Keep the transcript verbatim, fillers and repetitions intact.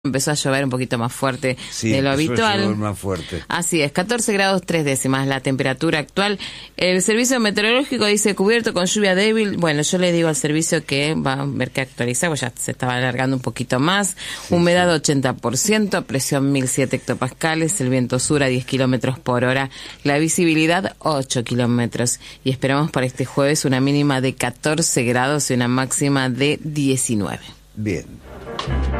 Empezó a llover un poquito más fuerte sí, de lo habitual. A llover más fuerte. Así es, catorce grados tres décimas la temperatura actual. El servicio meteorológico dice cubierto con lluvia débil. Bueno, yo le digo al servicio que va a ver que actualizar, pues ya se estaba alargando un poquito más. Sí, Humedad sí. ochenta por ciento, presión mil siete hectopascales, el viento sur a diez kilómetros por hora, la visibilidad ocho kilómetros. Y esperamos para este jueves una mínima de catorce grados y una máxima de diecinueve. Bien.